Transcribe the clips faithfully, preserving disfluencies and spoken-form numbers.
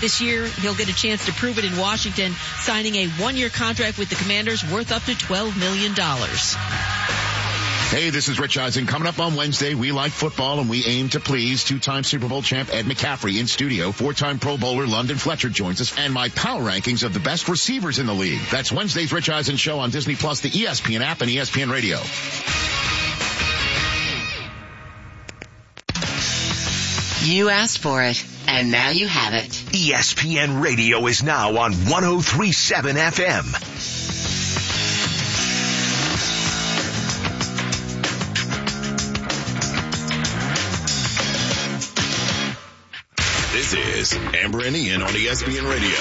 This year, he'll get a chance to prove it in Washington, signing a one-year contract with the Commanders worth up to twelve million dollars. Hey, this is Rich Eisen. Coming up on Wednesday, we like football and we aim to please. Two-time Super Bowl champ Ed McCaffrey in studio. Four-time Pro Bowler London Fletcher joins us. And my power rankings of the best receivers in the league. That's Wednesday's Rich Eisen show on Disney Plus, the E S P N app, and E S P N Radio. You asked for it, and now you have it. E S P N Radio is now on one oh three point seven F M. This is Amber and Ian on E S P N Radio.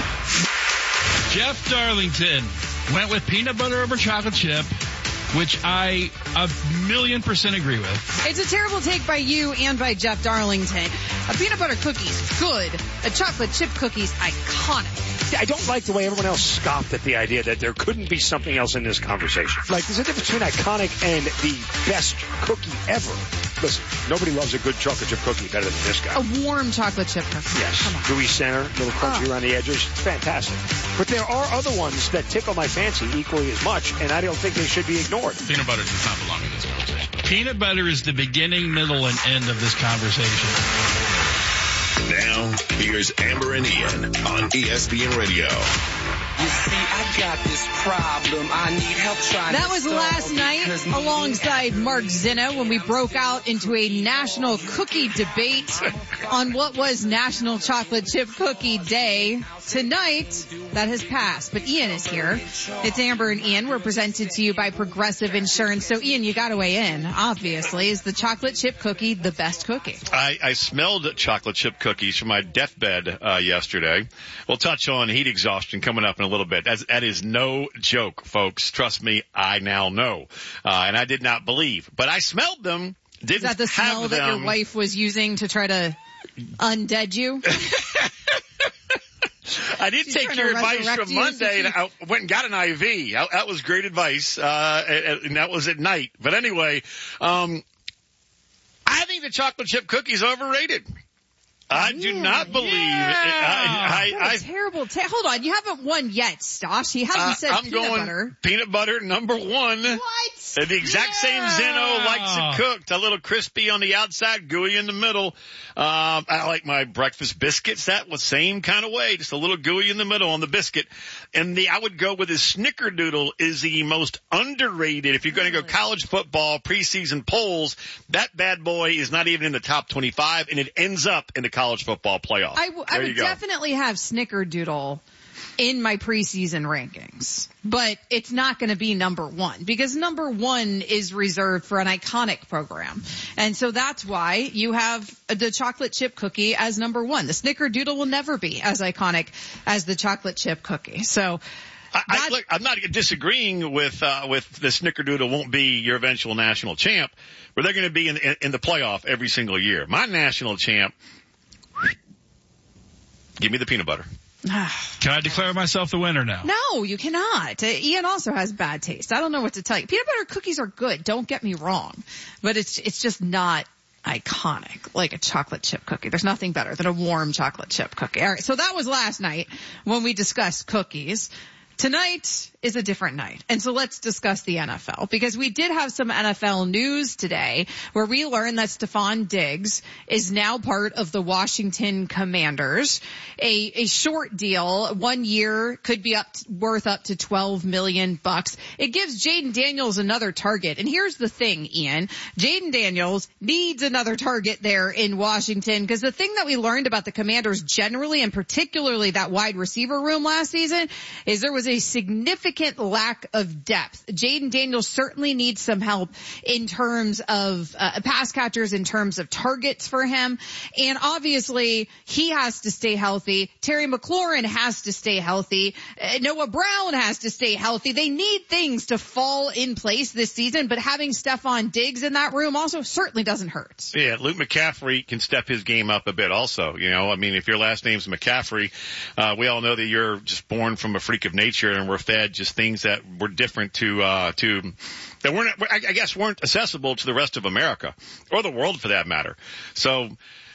Jeff Darlington went with peanut butter over chocolate chip, which I a million percent agree with. It's a terrible take by you and by Jeff Darlington. A peanut butter cookie's good. A chocolate chip cookie's iconic. I don't like the way everyone else scoffed at the idea that there couldn't be something else in this conversation. Like, there's a difference between iconic and the best cookie ever. Listen, nobody loves a good chocolate chip cookie better than this guy. A warm chocolate chip cookie. Yes. Come on. Gooey center, little crunchy Oh. around the edges. It's fantastic. But there are other ones that tickle my fancy equally as much, and I don't think they should be ignored. Peanut butter does not belong in this conversation. Peanut butter is the beginning, middle, and end of this conversation. Now, here's Amber and Ian on E S P N Radio. You see, I got this problem. I need help trying That to was solve last night because alongside Mark Zinno when we broke out into a national cookie debate on what was National Chocolate Chip Cookie Day. Tonight, that has passed, but Ian is here. It's Amber and Ian. We're presented to you by Progressive Insurance. So, Ian, you got to weigh in. Obviously, is the chocolate chip cookie the best cookie? I, I smelled chocolate chip cookies from my deathbed uh, yesterday. We'll touch on heat exhaustion coming up in a little bit. That's, that is no joke, folks. Trust me, I now know. Uh, and I did not believe. But I smelled them. Didn't Is that the smell have that them. your wife was using to try to undead you? I did She's take trying your to advice resurrect from you, Monday, so and I went and got an I V. I, that was great advice, uh, and, and that was at night. But anyway, um, I think the chocolate chip cookie is overrated. I do Yeah, not believe yeah. it. I, What I, a I, terrible ta- Hold on, you haven't won yet, Stosh. He hasn't uh, said I'm peanut going butter. peanut butter number one. What? Uh, The exact Yeah. same Zinno likes it cooked. A little crispy on the outside, gooey in the middle. Um, I like my breakfast biscuits that was same kind of way, just a little gooey in the middle on the biscuit. And the I would go with the Snickerdoodle is the most underrated. If you're going to go college football preseason polls, that bad boy is not even in the top twenty-five, and it ends up in the college football playoff. I, w- I There you would go. definitely have Snickerdoodle in my preseason rankings, but it's not going to be number one because number one is reserved for an iconic program. And so that's why you have the chocolate chip cookie as number one. The Snickerdoodle will never be as iconic as the chocolate chip cookie. So I, I, look, I'm not disagreeing with uh, with the Snickerdoodle won't be your eventual national champ, but they're going to be in, in, in the playoff every single year. My national champ, give me the peanut butter. Can I declare myself the winner now? No, you cannot. Uh, Ian also has bad taste. I don't know what to tell you. Peanut butter cookies are good. Don't get me wrong, but it's it's just not iconic like a chocolate chip cookie. There's nothing better than a warm chocolate chip cookie. All right, so that was last night when we discussed cookies. Tonight is a different night. And so let's discuss the N F L because we did have some N F L news today where we learned that Stephon Diggs is now part of the Washington Commanders. A, a short deal, one year, could be up to, worth up to twelve million bucks. It gives Jaden Daniels another target. And here's the thing, Ian. Jaden Daniels needs another target there in Washington because the thing that we learned about the Commanders generally and particularly that wide receiver room last season is there was a significant lack of depth. Jaden Daniels certainly needs some help in terms of uh, pass catchers, in terms of targets for him. And obviously he has to stay healthy. Terry McLaurin has to stay healthy. Uh, Noah Brown has to stay healthy. They need things to fall in place this season, but having Stephon Diggs in that room also certainly doesn't hurt. Yeah, Luke McCaffrey can step his game up a bit also. You know, I mean, if your last name's McCaffrey, uh, we all know that you're just born from a freak of nature and were fed just things that were different to, uh, to, that weren't, I guess weren't accessible to the rest of America or the world for that matter. So,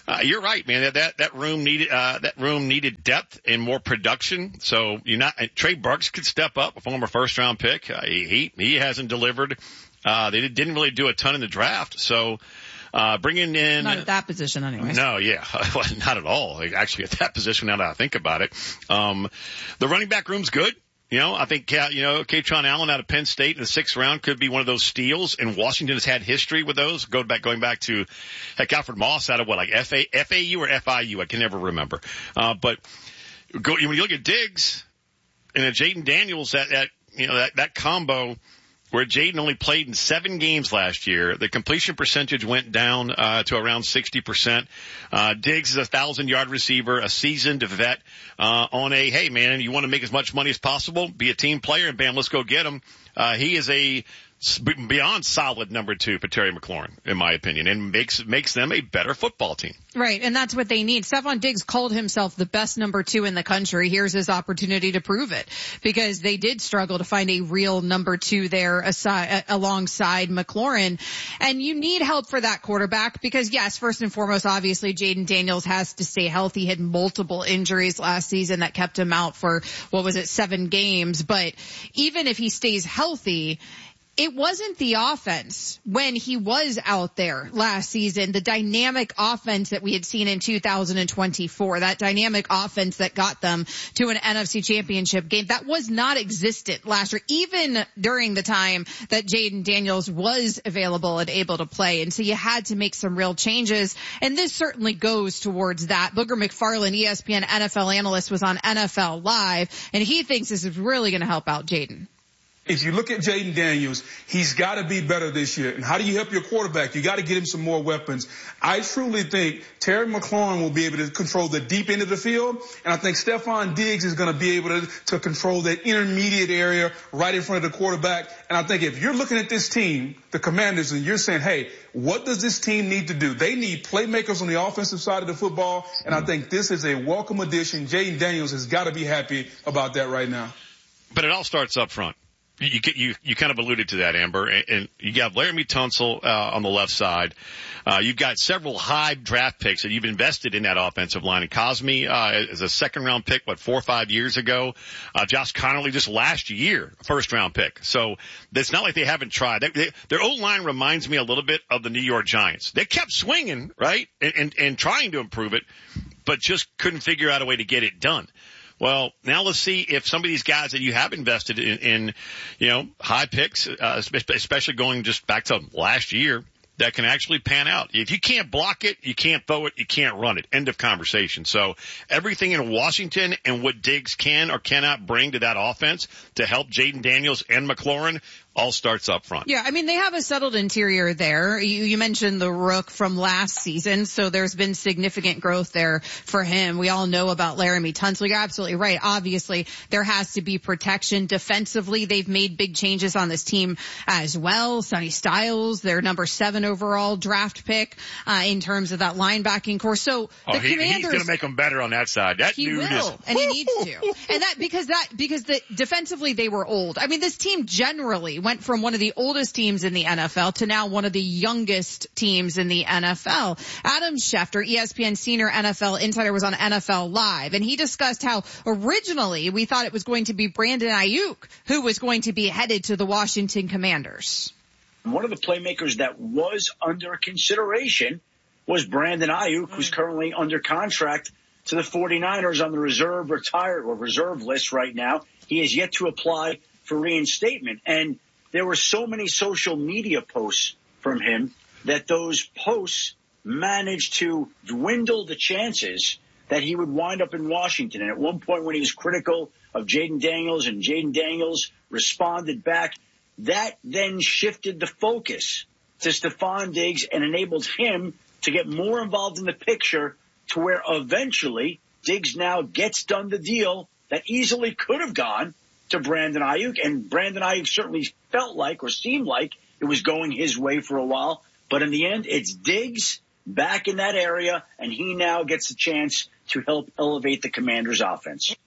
Uh, you're right, man. That that, that room needed uh, that room needed depth and more production. So you're not Trey Burks could step up, a former first round pick. Uh, he he hasn't delivered. Uh, they didn't really do a ton in the draft. So uh, bringing in not at that position anyway. No, yeah, not at all. Actually, at that position, now that I think about it, um, the running back room's good. You know, I think, uh, you know, Katron Allen out of Penn State in the sixth round could be one of those steals, and Washington has had history with those. Go back, going back to, heck, Alfred Moss out of what, like F A, F A U or F I U? I can never remember. Uh, but go, when you look at Diggs and at Jaden Daniels, that, that, you know, that, that combo where Jaden only played in seven games last year, the completion percentage went down, uh, to around sixty percent. Uh, Diggs is a thousand yard receiver, a seasoned vet, uh, on a, hey man, you want to make as much money as possible, be a team player, and bam, let's go get him. Uh, he is a beyond solid number two for Terry McLaurin, in my opinion, and makes, makes them a better football team. Right, and that's what they need. Stephon Diggs called himself the best number two in the country. Here's his opportunity to prove it, because they did struggle to find a real number two there aside, alongside McLaurin. And you need help for that quarterback because, yes, first and foremost, obviously, Jaden Daniels has to stay healthy. He had multiple injuries last season that kept him out for, what was it, seven games. But even if he stays healthy, it wasn't the offense when he was out there last season, the dynamic offense that we had seen in two thousand twenty-four, that dynamic offense that got them to an N F C championship game, that was not existent last year, even during the time that Jaden Daniels was available and able to play. And so you had to make some real changes. And this certainly goes towards that. Booger McFarland, E S P N N F L analyst, was on N F L Live, and he thinks this is really going to help out Jaden. If you look at Jaden Daniels, he's got to be better this year. And how do you help your quarterback? You got to get him some more weapons. I truly think Terry McLaurin will be able to control the deep end of the field, and I think Stephon Diggs is going to be able to, to control that intermediate area right in front of the quarterback. And I think if you're looking at this team, the Commanders, and you're saying, hey, what does this team need to do? They need playmakers on the offensive side of the football, and I think this is a welcome addition. Jaden Daniels has got to be happy about that right now. But it all starts up front. You, you, you kind of alluded to that, Amber, and, and you got Laramie Tunsil, uh, on the left side. Uh, you've got several high draft picks that you've invested in that offensive line. And Cosme, uh, is a second round pick, what, four or five years ago. Uh, Josh Connolly just last year, first round pick. So it's not like they haven't tried. They, they, their O-line reminds me a little bit of the New York Giants. They kept swinging, right? And, and, and trying to improve it, but just couldn't figure out a way to get it done. Well, now let's see if some of these guys that you have invested in, in you know, high picks, uh, especially going just back to last year, that can actually pan out. If you can't block it, you can't throw it, you can't run it. End of conversation. So everything in Washington and what Diggs can or cannot bring to that offense to help Jaden Daniels and McLaurin all starts up front. Yeah, I mean, they have a settled interior there. You, you mentioned the Rook from last season, so there's been significant growth there for him. We all know about Laramie Tunsil. You're absolutely right. Obviously, there has to be protection. Defensively, they've made big changes on this team as well. Sonny Styles, their number seven overall draft pick, uh, in terms of that linebacking core. So oh, the he, Commanders, he's going to make them better on that side. That he dude will, is, and he needs to. And that because that because the defensively they were old. I mean, this team generally went from one of the oldest teams in the N F L to now one of the youngest teams in the N F L. Adam Schefter, E S P N senior N F L insider, was on N F L Live, and he discussed how originally we thought it was going to be Brandon Ayuk who was going to be headed to the Washington Commanders. One of the playmakers that was under consideration was Brandon Ayuk, who's currently under contract to the 49ers on the reserve retired or reserve list right now. He has yet to apply for reinstatement. And there were so many social media posts from him that those posts managed to dwindle the chances that he would wind up in Washington. And at one point when he was critical of Jaden Daniels and Jaden Daniels responded back, that then shifted the focus to Stephon Diggs and enabled him to get more involved in the picture to where eventually Diggs now gets done the deal that easily could have gone to Brandon Ayuk. And Brandon Ayuk certainly felt like or seemed like it was going his way for a while. But in the end, it's Diggs back in that area, and he now gets a chance to help elevate the Commanders' offense.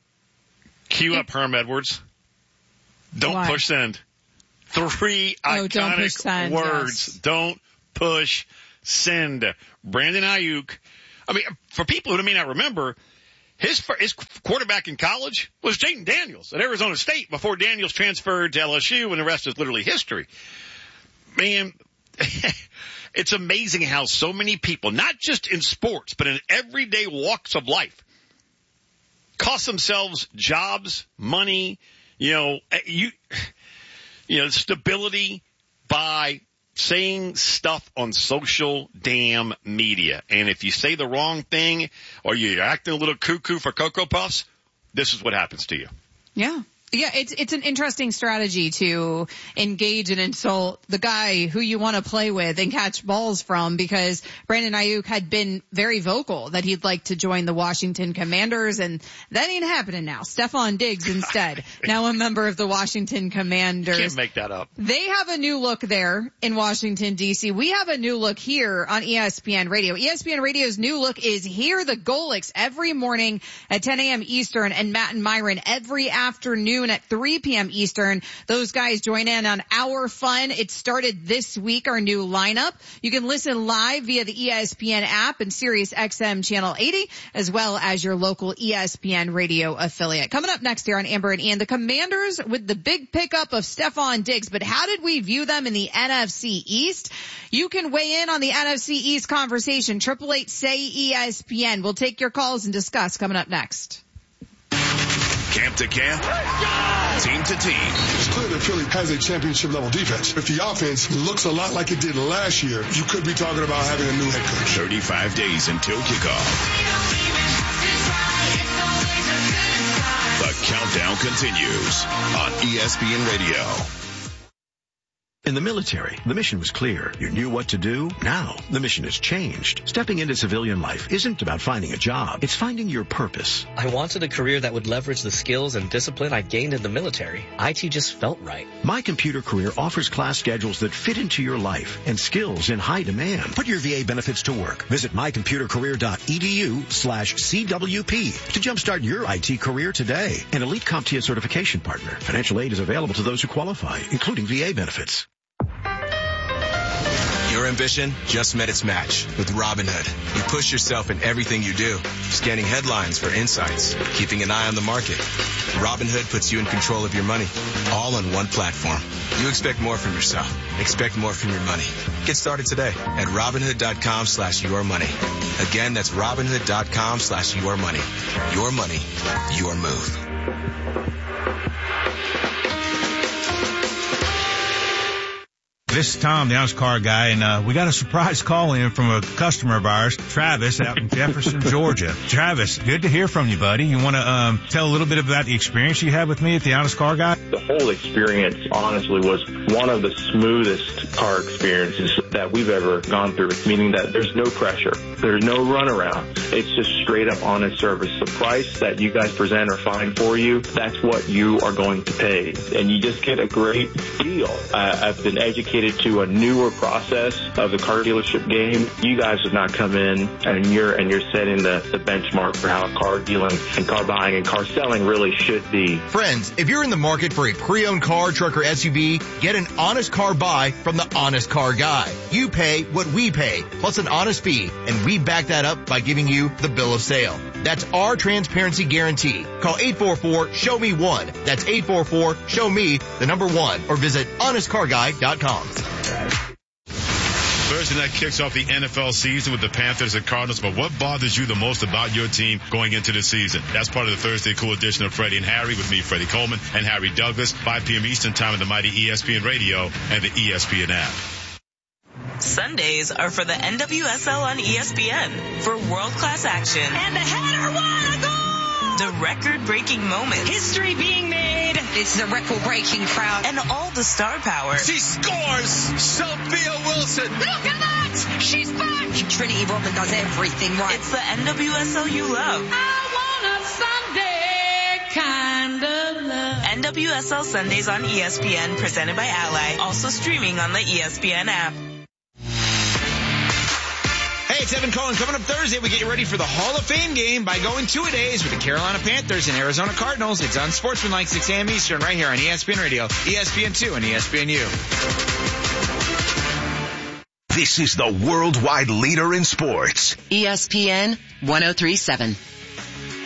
Cue up Herm Edwards. Don't Why? push send. Three oh, iconic don't push send, words. Yes. Don't push send. Brandon Ayuk. I mean, for people who may not remember, his his quarterback in college was Jayden Daniels at Arizona State before Daniels transferred to L S U, and the rest is literally history. Man, it's amazing how so many people, not just in sports, but in everyday walks of life, cost themselves jobs, money, you know, you, you know, stability by saying stuff on social damn media. And if you say the wrong thing or you're acting a little cuckoo for Cocoa Puffs, this is what happens to you. Yeah. Yeah, it's it's an interesting strategy to engage and insult the guy who you want to play with and catch balls from, because Brandon Ayuk had been very vocal that he'd like to join the Washington Commanders, and that ain't happening now. Stephon Diggs instead, now a member of the Washington Commanders. Can't make that up. They have a new look there in Washington, D C. We have a new look here on E S P N Radio. E S P N Radio's new look is Hear the Golics every morning at ten a.m. Eastern, and Matt and Myron every afternoon at three p.m. Eastern. Those guys join in on our fun. It started this week, our new lineup. You can listen live via the E S P N app and Sirius X M Channel eighty, as well as your local E S P N Radio affiliate. Coming up next here on Amber and Ian, the Commanders with the big pickup of Stephon Diggs, but how did we view them in the N F C East? You can weigh in on the N F C East conversation. eight eight eight, S A Y, E S P N. We'll take your calls and discuss coming up next. Camp to camp, team to team. It's clear that Philly has a championship level defense. If the offense looks a lot like it did last year, you could be talking about having a new head coach. thirty-five days until kickoff. The countdown continues on E S P N Radio. In the military, the mission was clear. You knew what to do. Now, the mission has changed. Stepping into civilian life isn't about finding a job. It's finding your purpose. I wanted a career that would leverage the skills and discipline I gained in the military. I T just felt right. My Computer Career offers class schedules that fit into your life and skills in high demand. Put your V A benefits to work. Visit mycomputercareer.edu slash CWP to jumpstart your I T career today. An Elite CompTIA certification partner. Financial aid is available to those who qualify, including V A benefits. Your ambition just met its match with Robinhood. You push yourself in everything you do, scanning headlines for insights, keeping an eye on the market. Robinhood puts you in control of your money, all on one platform. You expect more from yourself. Expect more from your money. Get started today at Robinhood.com slash your money. Again, that's Robinhood.com slash your money. Your money, your move. This is Tom, the Honest Car Guy, and uh, we got a surprise call in from a customer of ours, Travis, out in Jefferson, Georgia. Travis, good to hear from you, buddy. You want to um, tell a little bit about the experience you had with me at the Honest Car Guy? The whole experience, honestly, was one of the smoothest car experiences that we've ever gone through, meaning that there's no pressure. There's no runaround. It's just straight up honest service. The price that you guys present or find for you, that's what you are going to pay. And you just get a great deal. Uh, I've been educated to a newer process of the car dealership game. You guys have not come in and you're and you're setting the, the benchmark for how car dealing and car buying and car selling really should be. Friends, if you're in the market for a pre-owned car, truck, or S U V, get an honest car buy from the Honest Car Guy. You pay what we pay, plus an honest fee, and we back that up by giving you the bill of sale. That's our transparency guarantee. Call eight four four, show me one. That's eight four four, show me the number one, or visit honest car guy dot com. Thursday night kicks off the N F L season with the Panthers and Cardinals, but what bothers you the most about your team going into the season? That's part of the Thursday Cool edition of Freddie and Harry with me, Freddie Coleman, and Harry Douglas, five p.m. Eastern Time on the mighty E S P N Radio and the E S P N app. Sundays are for the N W S L on E S P N for world-class action. And the header won a goal! The record-breaking moments. History being made. It's the record-breaking crowd. And all the star power. She scores! Sophia Wilson! Look at that! She's back! Trinity Rodman does everything right. It's the N W S L you love. I want a Sunday kind of love. N W S L Sundays on E S P N, presented by Ally. Also streaming on the E S P N app. Hey, it's Evan Cohen. Coming up Thursday, we get you ready for the Hall of Fame game by going two-a-days with the Carolina Panthers and Arizona Cardinals. It's on Sportsmanlike, six a.m. Eastern, right here on E S P N Radio, E S P N two, and E S P N U. This is the worldwide leader in sports. E S P N one oh three point seven.